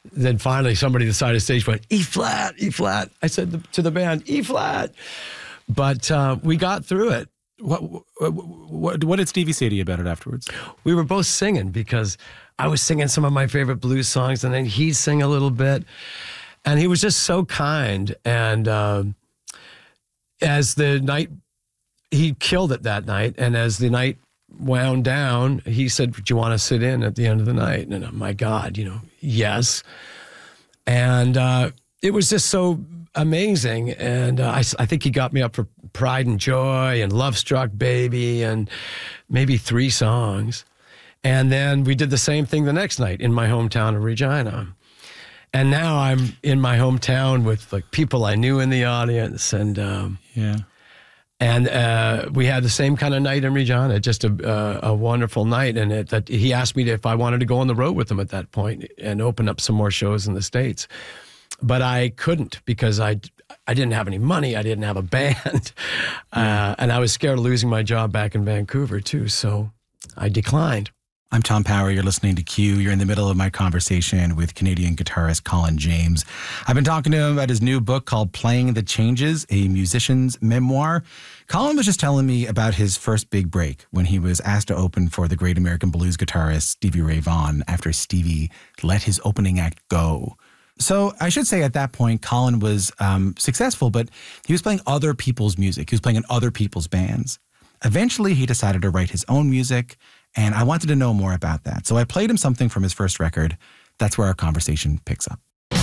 then finally somebody at the side of the stage went, E flat, E flat. I said to the band, E flat. But we got through it. What did Stevie say to you about it afterwards? We were both singing because I was singing some of my favorite blues songs, and then he'd sing a little bit. And he was just so kind. And as the night, he killed it that night. And as the night wound down, he said, do you want to sit in at the end of the night? And my God, yes. And it was just so amazing. And I think he got me up for Pride and Joy and Love Struck Baby and maybe 3 songs. And then we did the same thing the next night in my hometown of Regina. And now I'm in my hometown with like people I knew in the audience. And And we had the same kind of night in Regina, just a wonderful night. And that he asked me if I wanted to go on the road with him at that point and open up some more shows in the States. But I couldn't because I didn't have any money. I didn't have a band. And I was scared of losing my job back in Vancouver too. So I declined. I'm Tom Power. You're listening to Q. You're in the middle of my conversation with Canadian guitarist Colin James. I've been talking to him about his new book called Playing the Changes, a musician's memoir. Colin was just telling me about his first big break when he was asked to open for the great American blues guitarist Stevie Ray Vaughan after Stevie let his opening act go. So I should say at that point, Colin was successful, but he was playing other people's music. He was playing in other people's bands. Eventually, he decided to write his own music, and I wanted to know more about that. So I played him something from his first record. That's where our conversation picks up.